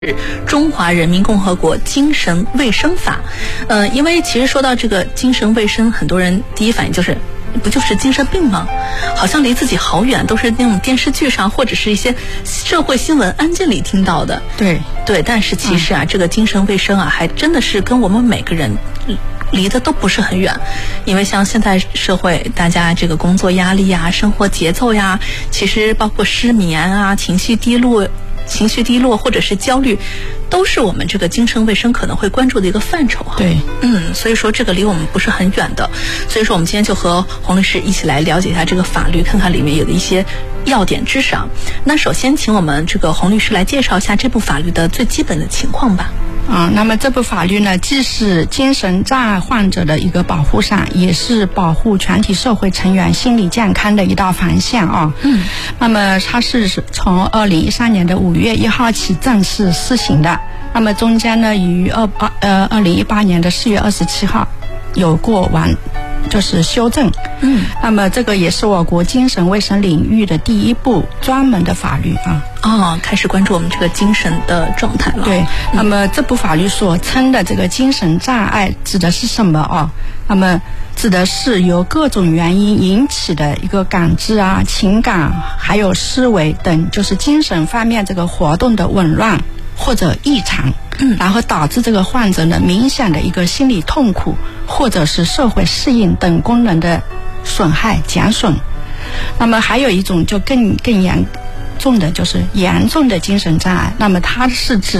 中华人民共和国精神卫生法。因为其实说到这个精神卫生，很多人第一反应就是不就是精神病吗？好像离自己好远，都是那种电视剧上或者是一些社会新闻案件里听到的。 对， 但是其实这个精神卫生还真的是跟我们每个人离得都不是很远。因为像现在社会大家这个工作压力呀、生活节奏呀，其实包括失眠啊、情绪低落或者是焦虑，都是我们这个精神卫生可能会关注的一个范畴。 对， 所以说这个离我们不是很远的。所以说我们今天就和洪律师一起来了解一下这个法律，看看里面有的一些要点知识。那首先请我们这个洪律师来介绍一下这部法律的最基本的情况吧。 那么这部法律呢，既是精神障碍患者的一个保护伞，也是保护全体社会成员心理健康的一道防线那么它是从2013年的5月1号起正式施行的。那么中间呢，于2018年的4月27号有过就是修正。那么这个也是我国精神卫生领域的第一部专门的法律开始关注我们这个精神的状态了。 对，那么这部法律所称的这个精神障碍指的是什么那么指的是由各种原因引起的一个感知情感还有思维等，就是精神方面这个活动的紊乱或者异常，然后导致这个患者呢明显的一个心理痛苦或者是社会适应等功能的损害减损。那么还有一种就更严重的，就是严重的精神障碍，那么它是指